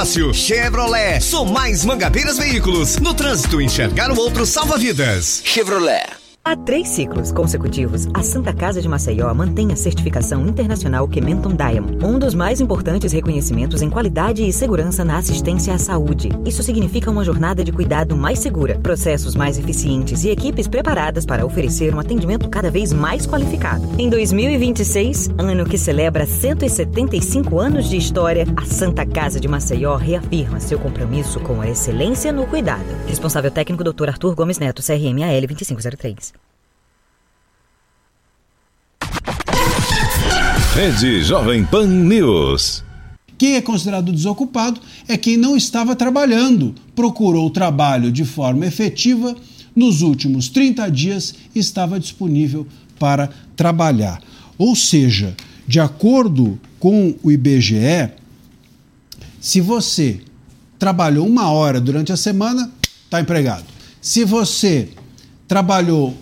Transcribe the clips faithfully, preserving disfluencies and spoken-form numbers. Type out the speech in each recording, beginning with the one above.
negócio. Chevrolet, sou mais Mangabeiras Veículos. No trânsito, enxergar o outro salva vidas. Chevrolet. Há três ciclos consecutivos, a Santa Casa de Maceió mantém a certificação internacional Kementon Diamond, um dos mais importantes reconhecimentos em qualidade e segurança na assistência à saúde. Isso significa uma jornada de cuidado mais segura, processos mais eficientes e equipes preparadas para oferecer um atendimento cada vez mais qualificado. Em dois mil e vinte e seis, ano que celebra cento e setenta e cinco anos de história, a Santa Casa de Maceió reafirma seu compromisso com a excelência no cuidado. Responsável técnico doutor Arthur Gomes Neto, C R M A L vinte e cinco zero três. Rede Jovem Pan News. Quem é considerado desocupado é quem não estava trabalhando, procurou trabalho de forma efetiva nos últimos trinta dias e estava disponível para trabalhar. Ou seja, de acordo com o I B G E, se você trabalhou uma hora durante a semana, está empregado. Se você trabalhou,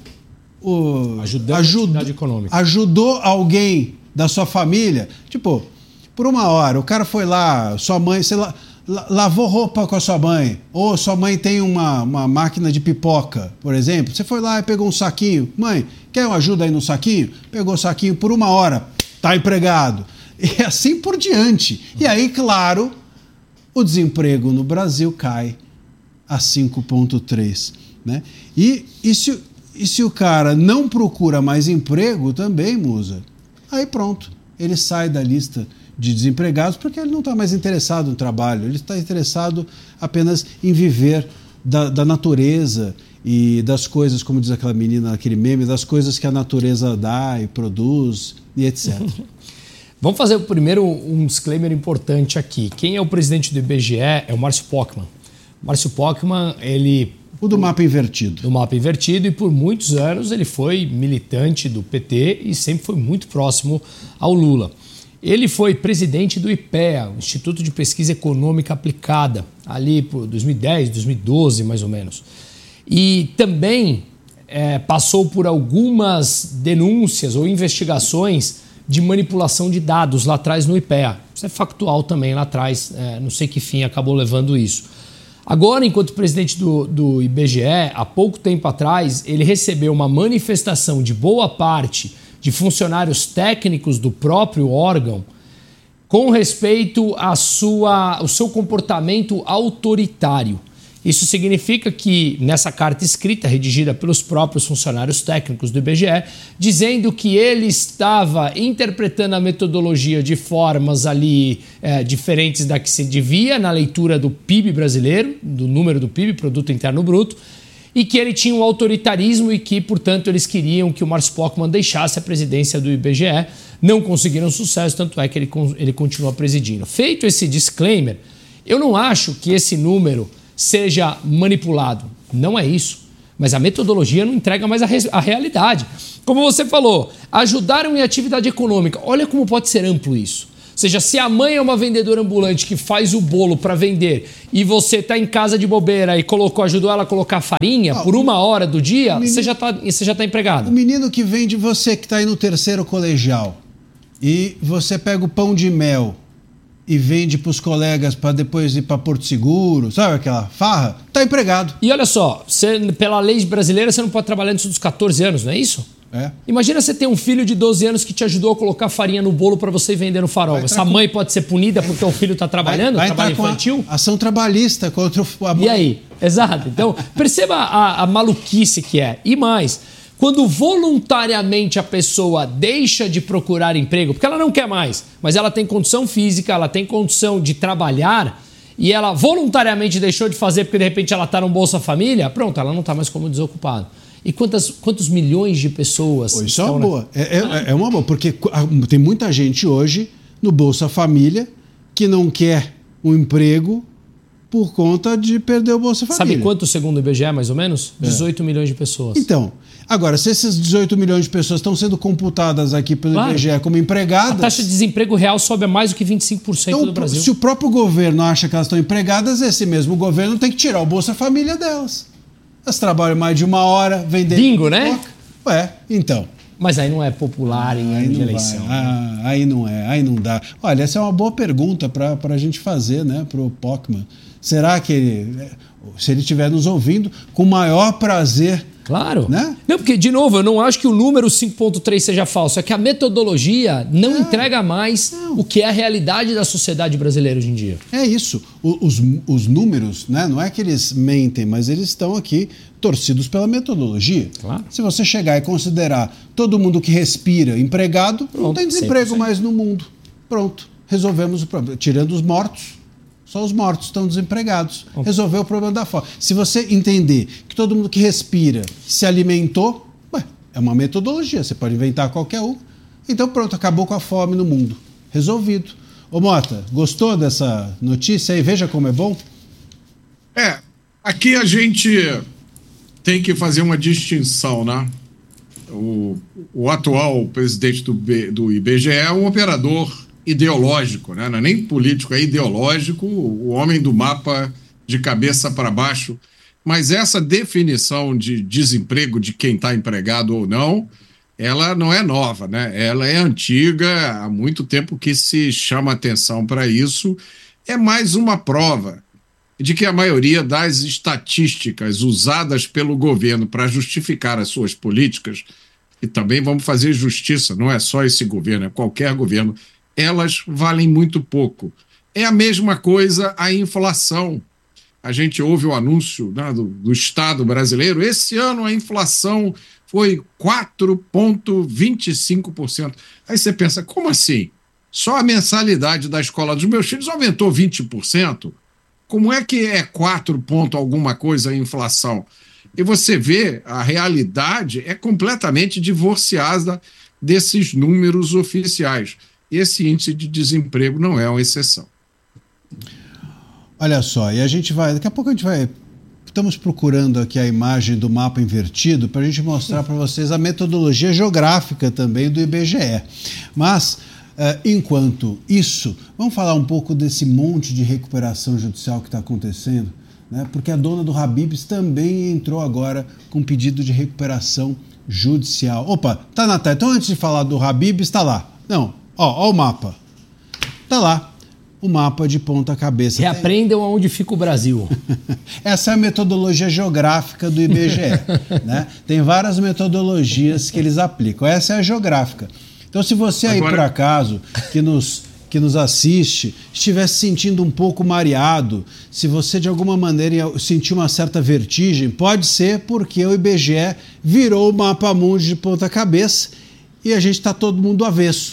uh, Ajudando ajud, a atividade econômica. ajudou alguém da sua família, tipo, por uma hora, o cara foi lá, sua mãe, sei lá, lavou roupa com a sua mãe, ou sua mãe tem uma, uma máquina de pipoca, por exemplo, você foi lá e pegou um saquinho, mãe, quer uma ajuda aí no saquinho? Pegou o saquinho por uma hora, tá empregado. E assim por diante. E aí, claro, o desemprego no Brasil cai a cinco vírgula três, né? E, e, se, e se o cara não procura mais emprego também, Musa, aí pronto, ele sai da lista de desempregados porque ele não está mais interessado no trabalho, ele está interessado apenas em viver da, da natureza e das coisas, como diz aquela menina naquele meme, das coisas que a natureza dá e produz e etcétera. Vamos fazer primeiro um disclaimer importante aqui. Quem é o presidente do I B G E é o Márcio Pockmann. Márcio Pockmann, ele... O do mapa invertido. Do mapa invertido, e por muitos anos ele foi militante do P T e sempre foi muito próximo ao Lula. Ele foi presidente do I P E A, o Instituto de Pesquisa Econômica Aplicada, ali por dois mil e dez, dois mil e doze mais ou menos. E também é, passou por algumas denúncias ou investigações de manipulação de dados lá atrás no I P E A. Isso é factual também lá atrás, é, não sei que fim acabou levando isso. Agora, enquanto presidente do, do I B G E, há pouco tempo atrás, ele recebeu uma manifestação de boa parte de funcionários técnicos do próprio órgão com respeito à sua, ao seu comportamento autoritário. Isso significa que, nessa carta escrita, redigida pelos próprios funcionários técnicos do I B G E, dizendo que ele estava interpretando a metodologia de formas ali é, diferentes da que se devia na leitura do P I B brasileiro, do número do P I B, Produto Interno Bruto, e que ele tinha um autoritarismo e que, portanto, eles queriam que o Márcio Pockmann deixasse a presidência do I B G E. Não conseguiram sucesso, tanto é que ele, ele continua presidindo. Feito esse disclaimer, eu não acho que esse número seja manipulado. Não é isso. Mas a metodologia não entrega mais a, re- a realidade. Como você falou, ajudaram em atividade econômica. Olha como pode ser amplo isso. Ou seja, se a mãe é uma vendedora ambulante que faz o bolo para vender e você está em casa de bobeira e colocou, ajudou ela a colocar farinha ah, por uma hora do dia, menino, você já está você já tá empregado. O menino que vende, você que está aí no terceiro colegial e você pega o pão de mel e vende para os colegas para depois ir para Porto Seguro, sabe aquela farra? Tá empregado. E olha só, você, pela lei brasileira você não pode trabalhar antes dos catorze anos, não é isso? É. Imagina você ter um filho de doze anos que te ajudou a colocar farinha no bolo para você vender no farol. Essa com... mãe pode ser punida porque o filho está trabalhando, vai, vai trabalho infantil? A ação trabalhista contra o... A... E aí? Exato. Então, perceba a, a maluquice que é. E mais, quando voluntariamente a pessoa deixa de procurar emprego, porque ela não quer mais, mas ela tem condição física, ela tem condição de trabalhar, e ela voluntariamente deixou de fazer porque de repente ela está no Bolsa Família, pronto, ela não está mais como desocupada. E quantas, quantos milhões de pessoas... Isso estão é uma boa. Na... É, é, é uma boa, porque tem muita gente hoje no Bolsa Família que não quer um emprego por conta de perder o Bolsa Família. Sabe quanto, segundo o I B G E, mais ou menos? dezoito é. milhões de pessoas. Então, agora, se esses dezoito milhões de pessoas estão sendo computadas aqui pelo claro. I B G E como empregadas... A taxa de desemprego real sobe a mais do que vinte e cinco por cento então, do Brasil. Se o próprio governo acha que elas estão empregadas, esse mesmo governo tem que tirar o Bolsa Família delas. Elas trabalham mais de uma hora, vendendo... Bingo, né? Ué, então... Mas aí não é popular em ano de eleição. Ah, aí não é, aí não dá. Olha, essa é uma boa pergunta para a gente fazer, né, para o Pockmann. Será que ele, se ele estiver nos ouvindo, com o maior prazer... Claro. Né? Não, porque, de novo, eu não acho que o número cinco ponto três seja falso. É que a metodologia não é. entrega mais não. o que é a realidade da sociedade brasileira hoje em dia. É isso. O, os, os números, né, não é que eles mentem, mas eles estão aqui torcidos pela metodologia. Claro. Se você chegar e considerar todo mundo que respira empregado, Pronto, não tem desemprego mais no mundo. Pronto. Resolvemos o problema. Tirando os mortos. Só os mortos estão desempregados. Resolveu o problema da fome. Se você entender que todo mundo que respira se alimentou, ué, é uma metodologia, você pode inventar qualquer um. Então pronto, acabou com a fome no mundo. Resolvido. Ô Mota, gostou dessa notícia aí? Veja como é bom. É, aqui a gente tem que fazer uma distinção, né? O, o atual presidente do, B, do I B G E é um operador ideológico, né? Não é nem político, é ideológico, o homem do mapa de cabeça para baixo. Mas essa definição de desemprego de quem está empregado ou não, ela não é nova, né? Ela é antiga, há muito tempo que se chama atenção para isso. É mais uma prova de que a maioria das estatísticas usadas pelo governo para justificar as suas políticas, e também vamos fazer justiça, não é só esse governo, é qualquer governo, elas valem muito pouco. É a mesma coisa a inflação. A gente ouve o anúncio, né, do, do Estado brasileiro. Esse ano a inflação foi quatro vírgula vinte e cinco por cento. Aí você pensa, como assim? Só a mensalidade da escola dos meus filhos aumentou vinte por cento? Como é que é quatro ponto alguma coisa a inflação? E você vê, a realidade é completamente divorciada desses números oficiais. Esse índice de desemprego não é uma exceção. Olha só, e a gente vai, daqui a pouco a gente vai, estamos procurando aqui a imagem do mapa invertido para a gente mostrar para vocês a metodologia geográfica também do I B G E. Mas, uh, enquanto isso, vamos falar um pouco desse monte de recuperação judicial que está acontecendo, né? Porque a dona do Habib's também entrou agora com pedido de recuperação judicial. Opa, tá na tela. Então, antes de falar do Habib's, está lá. Não. Ó, ó o mapa. Tá lá, o mapa de ponta cabeça. Reaprendam onde fica o Brasil. Essa é a metodologia geográfica do I B G E. Né? Tem várias metodologias que eles aplicam. Essa é a geográfica. Então, se você aí, Agora... por acaso, que nos, que nos assiste, estiver se sentindo um pouco mareado, se você de alguma maneira sentir uma certa vertigem, pode ser porque o I B G E virou o mapa mundi de ponta cabeça e a gente está todo mundo avesso.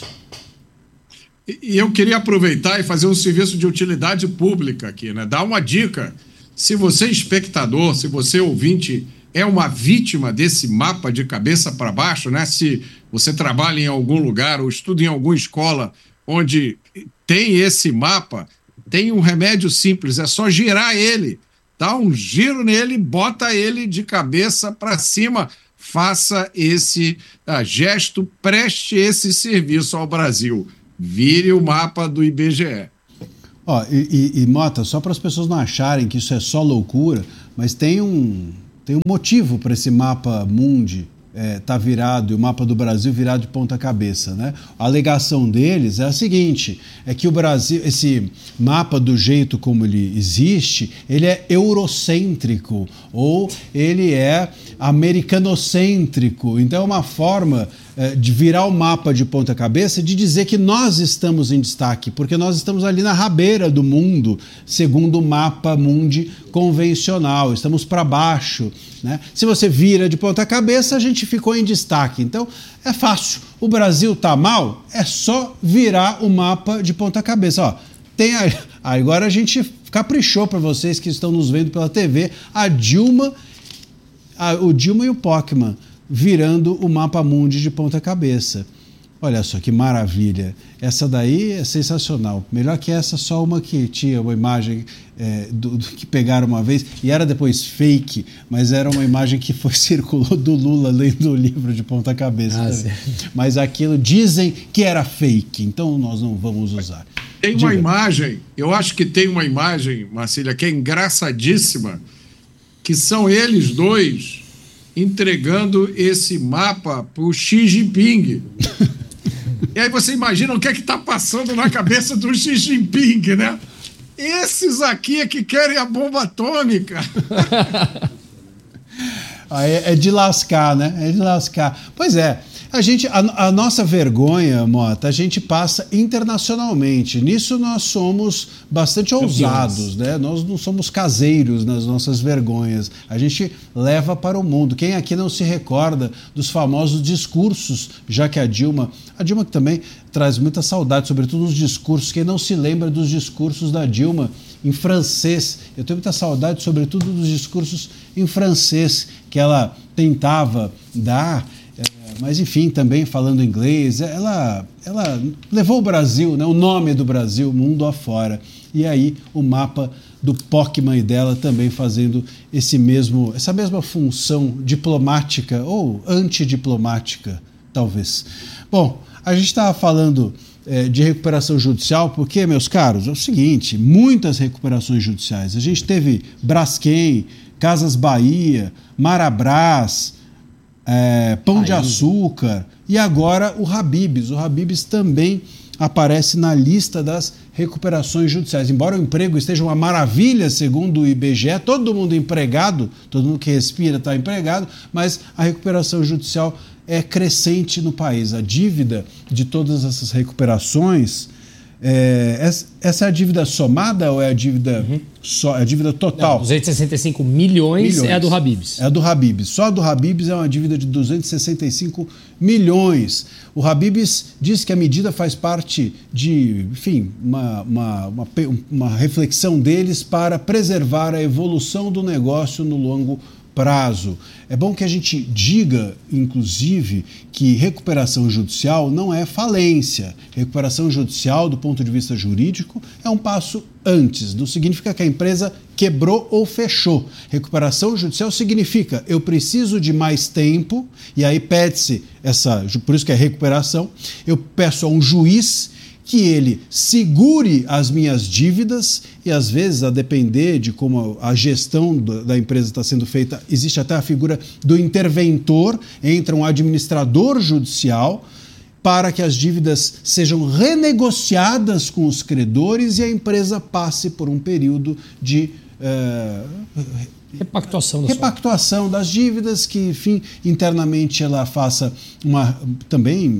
E eu queria aproveitar e fazer um serviço de utilidade pública aqui, né? Dar uma dica. Se você, espectador, se você, ouvinte, é uma vítima desse mapa de cabeça para baixo, né? Se você trabalha em algum lugar ou estuda em alguma escola onde tem esse mapa, tem um remédio simples, é só girar ele. Dá um giro nele, bota ele de cabeça para cima. Faça esse ah, gesto, preste esse serviço ao Brasil. Vire o mapa do I B G E. Ó, e, e, e Mota, só para as pessoas não acharem que isso é só loucura, mas tem um, tem um motivo para esse mapa mundi é, tá virado e o mapa do Brasil virado de ponta cabeça, né? A alegação deles é a seguinte, é que o Brasil, esse mapa do jeito como ele existe, ele é eurocêntrico ou ele é americanocêntrico. Então é uma forma é, de virar o mapa de ponta cabeça, de dizer que nós estamos em destaque, porque nós estamos ali na rabeira do mundo, segundo o mapa mundi convencional, estamos para baixo, né? Se você vira de ponta cabeça, a gente ficou em destaque. Então é fácil. O Brasil tá mal, é só virar o mapa de ponta cabeça. Ó, tem a... Agora a gente caprichou para vocês que estão nos vendo pela T V, a Dilma, a... o Dilma e o Pockmann virando o mapa mundi de ponta cabeça. Olha só que maravilha. Essa daí é sensacional. Melhor que essa, só uma que tinha uma imagem é, do, do que pegaram uma vez, e era depois fake, mas era uma imagem que foi, circulou do Lula lendo o livro de ponta cabeça. Ah, mas aquilo dizem que era fake, então nós não vamos usar. Tem uma Diga. imagem, eu acho que tem uma imagem, Marcília, que é engraçadíssima, que são eles dois entregando esse mapa para o Xi Jinping. E aí você imagina o que é que está passando na cabeça do Xi Jinping, né? Esses aqui é que querem a bomba atômica. É de lascar, né? É de lascar. Pois é. A, gente, a, a nossa vergonha, Mota, a gente passa internacionalmente. Nisso nós somos bastante ousados, né? Nós não somos caseiros nas nossas vergonhas. A gente leva para o mundo. Quem aqui não se recorda dos famosos discursos, já que a Dilma... A Dilma que também traz muita saudade, sobretudo os discursos. Quem não se lembra dos discursos da Dilma em francês? Eu tenho muita saudade, sobretudo, dos discursos em francês que ela tentava dar... Mas, enfim, também falando inglês, ela, ela levou o Brasil, né, o nome do Brasil, mundo afora. E aí o mapa do Pokémon dela também fazendo esse mesmo, essa mesma função diplomática ou antidiplomática, talvez. Bom, a gente estava falando é, de recuperação judicial porque, meus caros, é o seguinte, muitas recuperações judiciais. A gente teve Braskem, Casas Bahia, Marabras... É, Pão Aí. de Açúcar e agora o Habib's. O Habib's também aparece na lista das recuperações judiciais. Embora o emprego esteja uma maravilha, segundo o I B G E, todo mundo empregado, todo mundo que respira está empregado, mas a recuperação judicial é crescente no país. A dívida de todas essas recuperações... É, essa é a dívida somada ou é a dívida, uhum. so, é a dívida total? Não, duzentos e sessenta e cinco milhões, milhões é a do Habib's. É a do Habib's. Só a do Habib's é uma dívida de duzentos e sessenta e cinco milhões. O Habib's diz que a medida faz parte de, enfim, uma, uma, uma, uma reflexão deles para preservar a evolução do negócio no longo prazo. É bom que a gente diga, inclusive, que recuperação judicial não é falência. Recuperação judicial, do ponto de vista jurídico, é um passo antes. Não significa que a empresa quebrou ou fechou. Recuperação judicial significa eu preciso de mais tempo, e aí pede-se, essa, por isso que é recuperação, eu peço a um juiz que ele segure as minhas dívidas e, às vezes, a depender de como a gestão da empresa está sendo feita, existe até a figura do interventor, entra um administrador judicial para que as dívidas sejam renegociadas com os credores e a empresa passe por um período de... Uh, Repactuação, da repactuação das dívidas, que, enfim, internamente ela faça uma... também...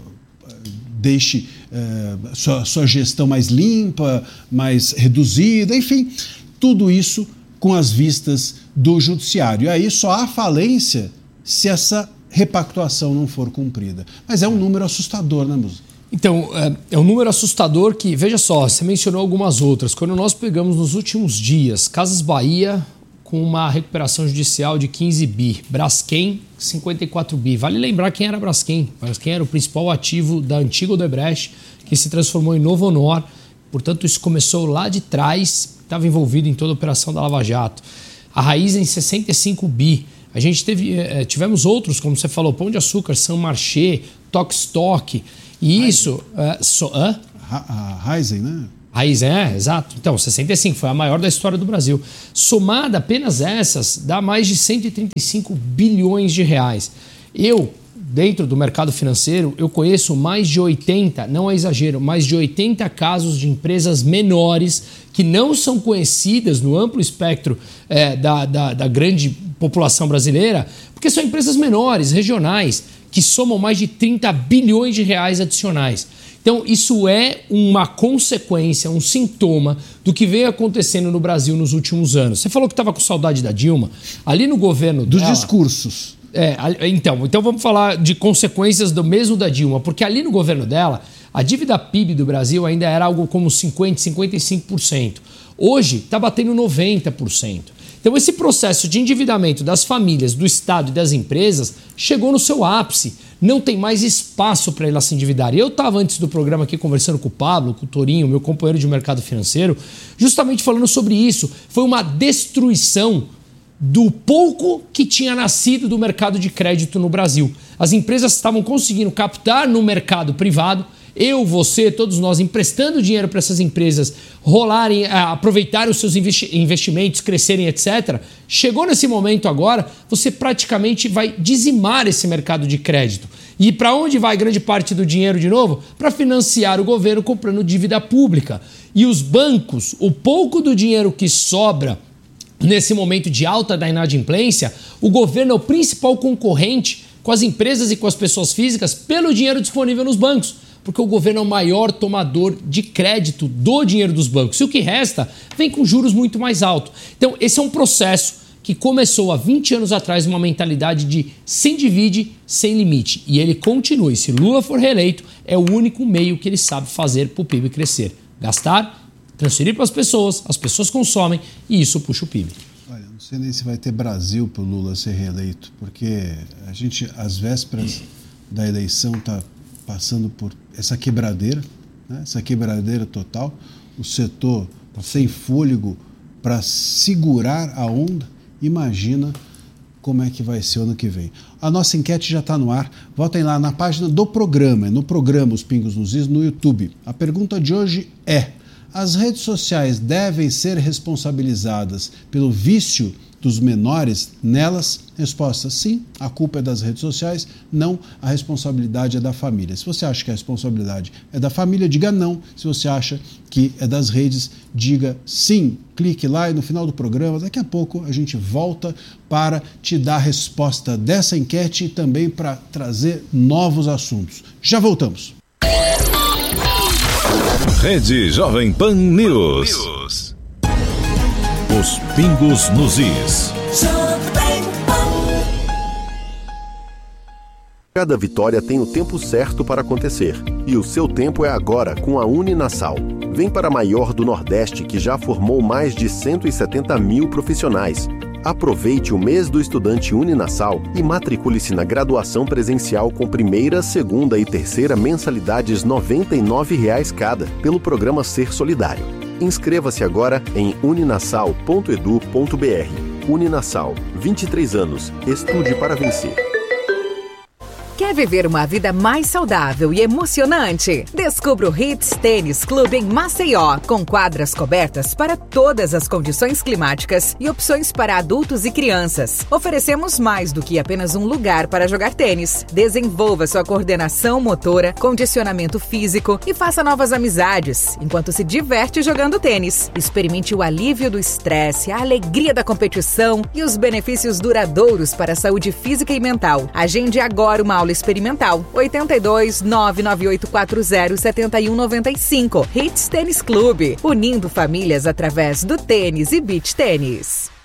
deixe uh, sua, sua gestão mais limpa, mais reduzida, enfim, tudo isso com as vistas do judiciário. E aí só há falência se essa repactuação não for cumprida. Mas é um número assustador, né, Musa? Então, é um número assustador que, veja só, você mencionou algumas outras. Quando nós pegamos nos últimos dias, Casas Bahia com uma recuperação judicial de quinze bi, Braskem cinquenta e quatro bi. Vale lembrar quem era Braskem. Braskem era o principal ativo da antiga Odebrecht, que se transformou em Novo Honor. Portanto, isso começou lá de trás, estava envolvido em toda a operação da Lava Jato. A Raízen sessenta e cinco bi. A gente teve, tivemos outros, como você falou, Pão de Açúcar, Saint-Marché, Tokstok. E isso... Uh, so, uh? A Raízen, né? Raiz, é, exato. Então, sessenta e cinco foi a maior da história do Brasil. Somada apenas essas, dá mais de cento e trinta e cinco bilhões de reais. Eu, dentro do mercado financeiro, eu conheço mais de oitenta, não é exagero, mais de oitenta casos de empresas menores que não são conhecidas no amplo espectro é, da, da, da grande população brasileira, porque são empresas menores, regionais, que somam mais de trinta bilhões de reais adicionais. Então, isso é uma consequência, um sintoma do que veio acontecendo no Brasil nos últimos anos. Você falou que estava com saudade da Dilma. Ali no governo Dos dela, discursos. É, então, então vamos falar de consequências do mesmo da Dilma, porque ali no governo dela, a dívida P I B do Brasil ainda era algo como cinquenta, cinquenta e cinco por cento. Hoje está batendo noventa por cento. Então, esse processo de endividamento das famílias, do Estado e das empresas chegou no seu ápice. Não tem mais espaço para elas se endividarem. Eu estava antes do programa aqui conversando com o Pablo, com o Torinho, meu companheiro de mercado financeiro, justamente falando sobre isso. Foi uma destruição do pouco que tinha nascido do mercado de crédito no Brasil. As empresas estavam conseguindo captar no mercado privado eu, você, todos nós emprestando dinheiro para essas empresas rolarem, aproveitarem os seus investimentos, crescerem, etcétera. Chegou nesse momento agora, você praticamente vai dizimar esse mercado de crédito. E para onde vai grande parte do dinheiro de novo? Para financiar o governo comprando dívida pública. E os bancos, o pouco do dinheiro que sobra nesse momento de alta da inadimplência, o governo é o principal concorrente com as empresas e com as pessoas físicas pelo dinheiro disponível nos bancos, porque o governo é o maior tomador de crédito do dinheiro dos bancos. E o que resta vem com juros muito mais altos. Então, esse é um processo que começou há vinte anos atrás, uma mentalidade de sem divide, sem limite. E ele continua. E se Lula for reeleito, é o único meio que ele sabe fazer para o P I B crescer. Gastar, transferir para as pessoas, as pessoas consomem e isso puxa o P I B. Olha, não sei nem se vai ter Brasil para o Lula ser reeleito, porque a gente, às vésperas da eleição, está passando por essa quebradeira, né? Essa quebradeira total, o setor sem fôlego para segurar a onda. Imagina como é que vai ser o ano que vem. A nossa enquete já está no ar. Votem lá na página do programa, no programa Os Pingos nos Is, no YouTube. A pergunta de hoje é: as redes sociais devem ser responsabilizadas pelo vício dos menores nelas? Resposta: sim, a culpa é das redes sociais, não, a responsabilidade é da família. Se você acha que a responsabilidade é da família, diga não. Se você acha que é das redes, diga sim. Clique lá e no final do programa, daqui a pouco a gente volta para te dar a resposta dessa enquete e também para trazer novos assuntos. Já voltamos. Rede Jovem Pan News. Os Pingos nos Is. Cada vitória tem o tempo certo para acontecer. E o seu tempo é agora com a Uninasal. Vem para a maior do Nordeste, que já formou mais de cento e setenta mil profissionais. Aproveite o mês do estudante Uninasal e matricule-se na graduação presencial com primeira, segunda e terceira mensalidades noventa e nove reais cada, pelo programa Ser Solidário. Inscreva-se agora em uninasal ponto edu ponto br. Uninasal, vinte e três anos. Estude para vencer. Quer viver uma vida mais saudável e emocionante? Descubra o Hits Tênis Clube em Maceió, com quadras cobertas para todas as condições climáticas e opções para adultos e crianças. Oferecemos mais do que apenas um lugar para jogar tênis. Desenvolva sua coordenação motora, condicionamento físico e faça novas amizades, enquanto se diverte jogando tênis. Experimente o alívio do estresse, a alegria da competição e os benefícios duradouros para a saúde física e mental. Agende agora uma aula experimental. oito dois, nove nove oito quatro zero, sete um nove cinco. Hits Tênis Clube, unindo famílias através do tênis e beach tênis.